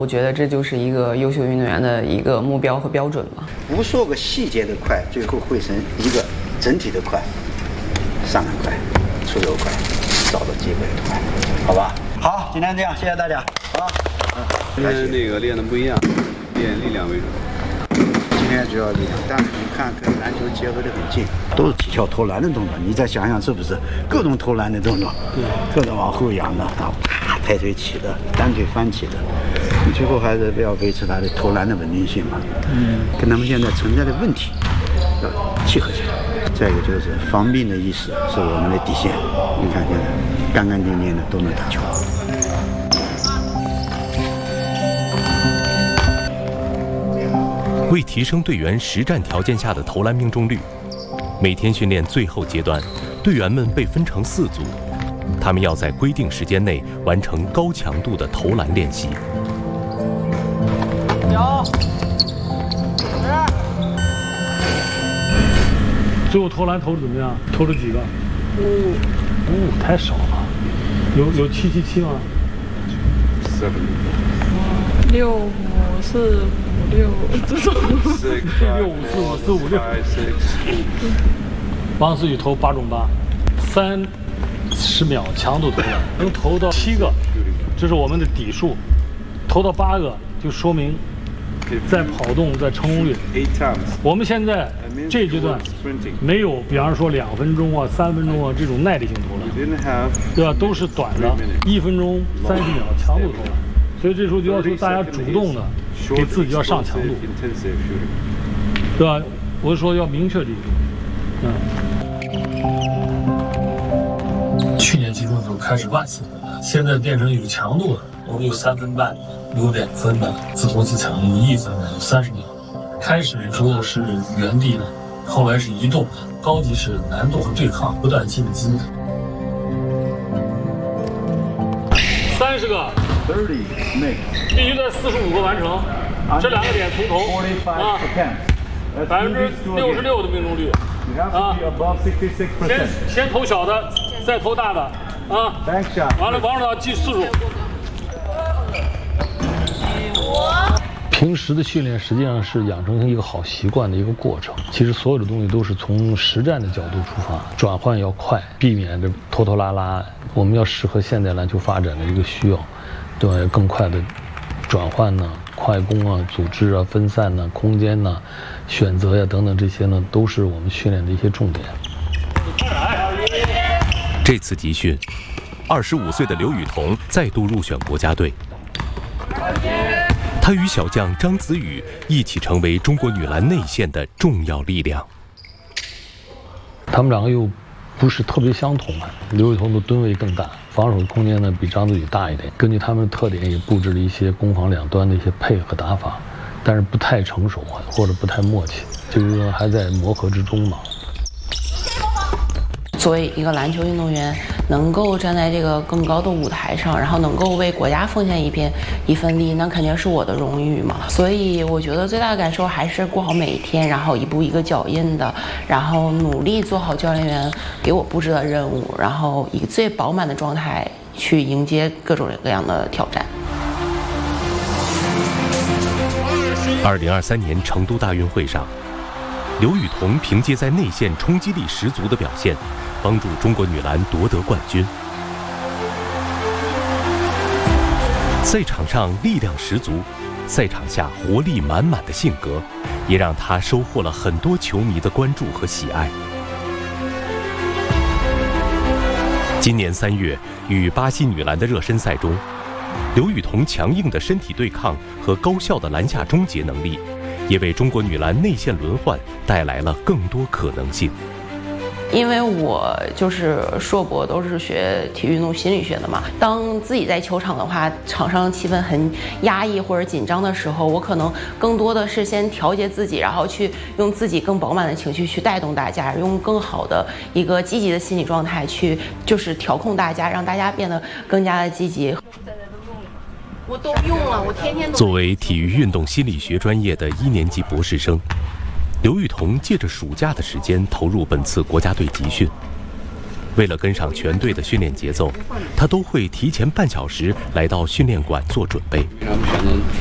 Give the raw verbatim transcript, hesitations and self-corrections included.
我觉得这就是一个优秀运动员的一个目标和标准吧。 无数个细节的快，最后汇成一个整体的快，上篮快，出球快，找到机会快，好吧？好，今天这样，谢谢大家。好， 嗯，今天那个练的不一样，练力量为主。 今天主要力量，但是你看跟篮球结合得很近，都是起跳投篮的动作。你再想想是不是各种投篮的动作？对，各种往后仰的，然后啪抬腿起的，单腿翻起的。你最后还是要维持他的投篮的稳定性嘛。嗯，跟他们现在存在的问题要契合起来。再一个就是防病的意识是我们的底线。你看现在干干净净的都能打球。 为提升队员实战条件下的投篮命中率，每天训练最后阶段，队员们被分成四组，他们要在规定时间内完成高强度的投篮练习。 有，最后投篮投的怎么样？投了几个？五，五太少了。有有七七七吗？ 六五四五六这种。 六五四五四五六。王思雨投八中八，三十秒强度投篮，能投到七个，这是我们的底数。投到八个就说明在跑动，在成功率。我们现在这阶段没有，比方说两分钟啊、三分钟啊这种耐力性投篮，对吧？都是短的，一分钟三十秒强度投篮。所以这时候就要求大家主动的给自己要上强度，对吧？我是说要明确这一点。嗯。去年集中的时候开始万次投篮，现在变成有强度的。我们有三分半，有两分的，自投自抢有一分的，有三十秒。开始的时候是原地的，后来是移动的，高级是难度和对抗，不断进阶。三十个。必须在四十五个完成，这两个点从头啊，百分之六十六的命中率啊，先先投小的，再投大的啊，完了王指导记次数。平时的训练实际上是养成一个好习惯的一个过程。其实所有的东西都是从实战的角度出发，转换要快，避免这拖拖拉拉。我们要适合现代篮球发展的一个需要。对，更快的转换呢、快攻啊、组织啊、分散呢、空间呢、选择呀、等等，这些呢都是我们训练的一些重点。 这次集训，二十五岁的刘雨桐再度入选国家队。他与小将张子宇一起成为中国女篮内线的重要力量。 他们两个又不是特别相同啊，刘雨桐的吨位更大。防守空间呢比张子宇大一点，根据他们的特点也布置了一些攻防两端的一些配合打法，但是不太成熟或者不太默契，这个还在磨合之中嘛。 作为一个篮球运动员，能够站在这个更高的舞台上，然后能够为国家奉献一片一份力，那肯定是我的荣誉嘛。所以我觉得最大的感受还是过好每一天，然后一步一个脚印的，然后努力做好教练员给我布置的任务，然后以最饱满的状态去迎接各种各样的挑战。 二零二三年成都大运会上，刘雨桐凭借在内线冲击力十足的表现，帮助中国女篮夺得冠军。赛场上力量十足，赛场下活力满满的性格，也让她收获了很多球迷的关注和喜爱。今年三月，与巴西女篮的热身赛中，刘雨桐强硬的身体对抗和高效的篮下终结能力，也为中国女篮内线轮换带来了更多可能性。 因为我就是硕博都是学体育运动心理学的嘛，当自己在球场的话，场上气氛很压抑或者紧张的时候，我可能更多的是先调节自己，然后去用自己更饱满的情绪去带动大家，用更好的一个积极的心理状态去就是调控大家，让大家变得更加的积极。我都用了，我天天都。 作为体育运动心理学专业的一年级博士生，刘雨桐借着暑假的时间投入本次国家队集训。 为了跟上全队的训练节奏，他都会提前半小时来到训练馆做准备。 为啥不选择